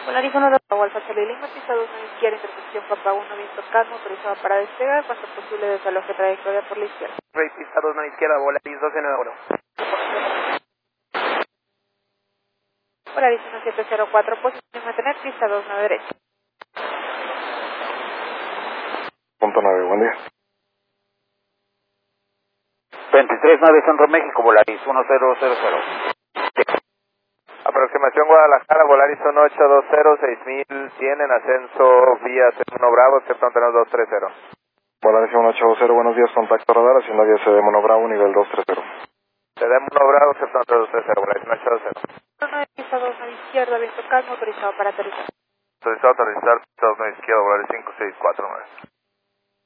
Polaris 1 de Alfa Charlie Lima, pista 2 a la izquierda, intersección Papa 1, viento calmo, autorizado para despegar, cuanto posible desaloje trayectoria por la izquierda. Rey, pista 2 a la izquierda, Polaris 1291. Polaris 1704, posición mantener, pista 2 a la derecha. Punto 9, buen día. 23-9 Centro México, Volaris 1000. Aproximación Guadalajara, Volaris 1820, 6100 en ascenso vía C1 Bravo, acepta antenas 230. Volaris 1820, buenos días, contacto radar, haciendo vía CD Mono Bravo, nivel 230. CD Mono Bravo, acepta antenas 230, Volaris 1820. 1 pista 2 a la izquierda, viento calmo, autorizado para aterrizar. Autorizado a aterrizar, pista 2 a la izquierda, Volaris 5649.